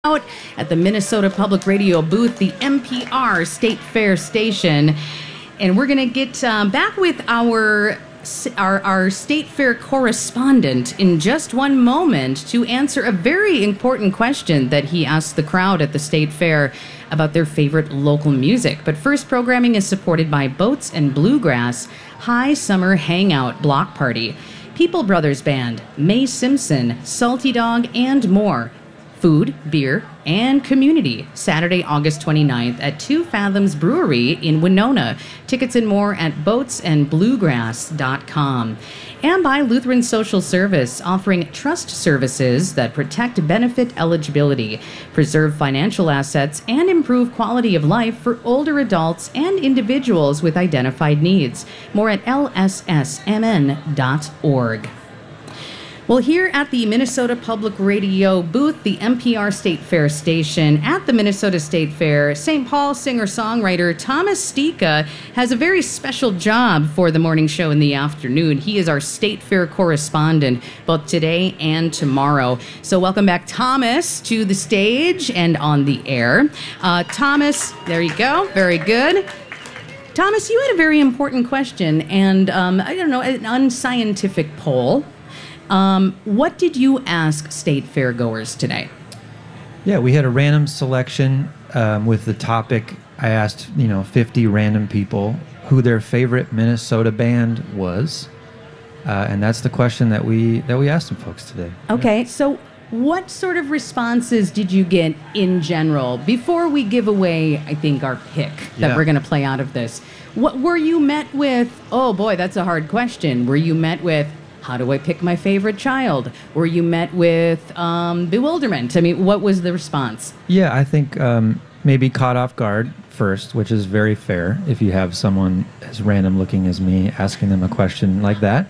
Out at the Minnesota Public Radio booth, the NPR State Fair station. And we're going to get back with our State Fair correspondent in just one moment to answer a very important question that he asked the crowd at the State Fair about their favorite local music. But first, programming is supported by Boats and Bluegrass High Summer Hangout Block Party, People Brothers Band, Mae Simpson, Salty Dog, and more. Food, beer, and community. Saturday, August 29th at 2 Fathoms Brewery in Winona. Tickets and more at boatsandbluegrass.com. And by Lutheran Social Service, offering trust services that protect benefit eligibility, preserve financial assets, and improve quality of life for older adults and individuals with identified needs. More at lssmn.org. Well, here at the Minnesota Public Radio booth, the NPR State Fair station at the Minnesota State Fair, St. Paul singer-songwriter Thomas Stika has a very special job for the morning show in the afternoon. He is our State Fair correspondent both today and tomorrow. So welcome back, Thomas, to the stage and on the air. Thomas, there you go. Very good. Thomas, you had a very important question and, an unscientific poll. What did you ask State Fair goers today? Yeah, we had a random selection with the topic. I asked, 50 random people who their favorite Minnesota band was, and that's the question that we asked some folks today. Okay, yeah. So what sort of responses did you get in general before we give away, I think, our pick that we're going to play out of this? What were you met with? Oh boy, that's a hard question. Were you met with, how do I pick my favorite child? Were you met with bewilderment? I mean, what was the response? Yeah, I think maybe caught off guard first, which is very fair if you have someone as random looking as me asking them a question like that.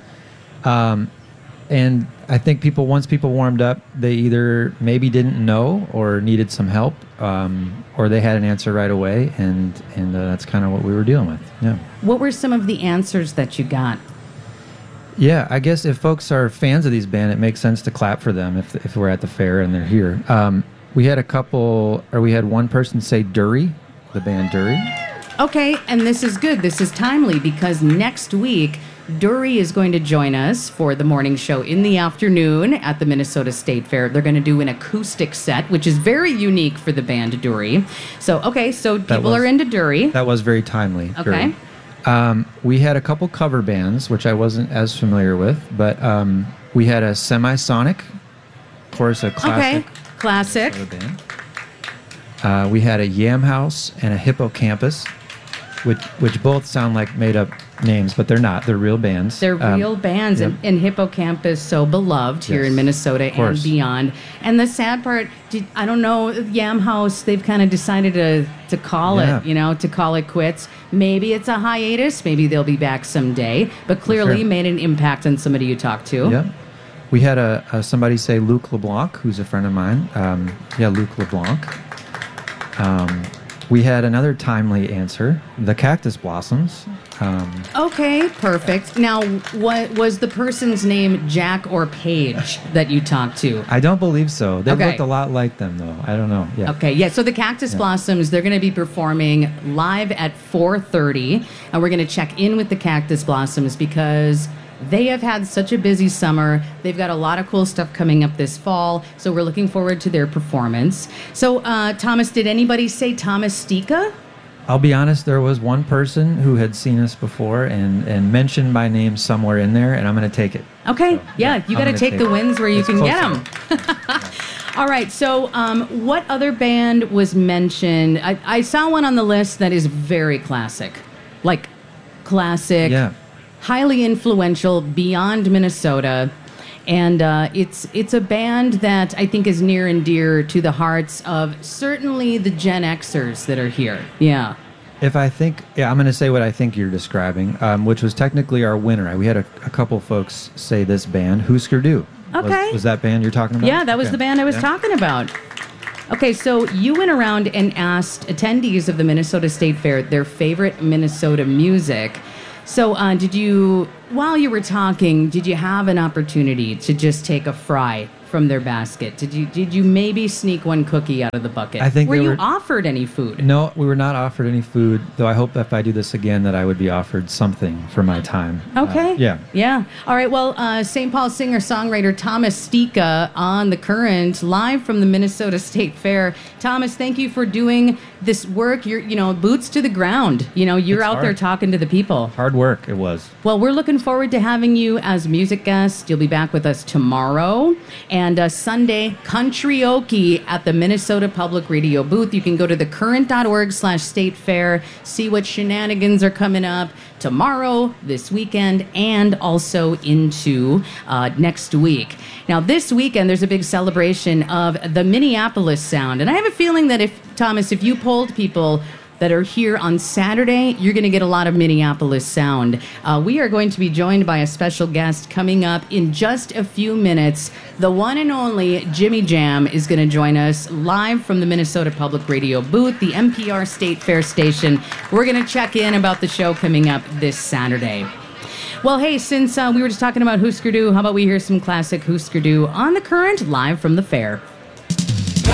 And I think once people warmed up, they either maybe didn't know or needed some help, or they had an answer right away, and that's kind of what we were dealing with. Yeah. What were some of the answers that you got? Yeah, I guess if folks are fans of these bands, it makes sense to clap for them if we're at the fair and they're here. We had one person say Dury, the band Dury. Okay, and this is good. This is timely because next week, Dury is going to join us for the morning show in the afternoon at the Minnesota State Fair. They're going to do an acoustic set, which is very unique for the band Dury. So people are into Dury. That was very timely. Okay. Dury. We had a couple cover bands, which I wasn't as familiar with, but we had a Semisonic, of course, a classic. Okay, classic. Cover band. We had a Yam House and a Hippocampus, which both sound like made-up names, but they're not. They're real bands. They're real bands, yep. and Hippocampus so beloved here in Minnesota and beyond. And the sad part, I don't know, Yam House, they've kind of decided to call it, to call it quits. Maybe it's a hiatus. Maybe they'll be back someday. But clearly made an impact on somebody you talked to. Yep. We had somebody say Luc LeBlanc, who's a friend of mine. Luc LeBlanc. We had another timely answer, the Cactus Blossoms. Okay, perfect. Now, what was the person's name, Jack or Paige, that you talked to? I don't believe so. They looked a lot like them, though. I don't know. Yeah. Okay, yeah, so the Cactus Blossoms, they're going to be performing live at 4:30, and we're going to check in with the Cactus Blossoms because they have had such a busy summer. They've got a lot of cool stuff coming up this fall, so we're looking forward to their performance. So, Thomas, did anybody say Thomas Stika? I'll be honest, there was one person who had seen us before and mentioned my name somewhere in there, and I'm going to take it. Okay, so, you got to take the wins where you can get them. All right, so what other band was mentioned? I saw one on the list that is very classic. Like, classic. Yeah. Highly influential beyond Minnesota, and it's a band that I think is near and dear to the hearts of certainly the Gen Xers that are here. Yeah. I'm going to say what I think you're describing, which was technically our winner. We had a couple folks say this band, Husker Du. Okay. Was that band you're talking about? Yeah, that was the band I was talking about. Okay, so you went around and asked attendees of the Minnesota State Fair their favorite Minnesota music. So while you were talking, did you have an opportunity to just take a from their basket? Did you maybe sneak one cookie out of the bucket? I think were you offered any food? No, we were not offered any food, though I hope if I do this again that I would be offered something for my time. Okay. Yeah. All right. Well, St. Paul singer-songwriter Thomas Stika on The Current, live from the Minnesota State Fair. Thomas, thank you for doing this work. You're, boots to the ground. You're It's out there hard. talking to the people. Hard work it was. Well, we're looking forward to having you as music guest. You'll be back with us tomorrow. And Sunday, Country-oke at the Minnesota Public Radio booth. You can go to thecurrent.org/state fair, see what shenanigans are coming up tomorrow, this weekend, and also into next week. Now, this weekend, there's a big celebration of the Minneapolis Sound. And I have a feeling that if you polled people that are here on Saturday, you're going to get a lot of Minneapolis sound. We are going to be joined by a special guest coming up in just a few minutes. The one and only Jimmy Jam is going to join us live from the Minnesota Public Radio booth, the NPR State Fair station. We're going to check in about the show coming up this Saturday. Well, hey, since we were just talking about Husker Du, how about we hear some classic Husker Du on The Current live from the fair?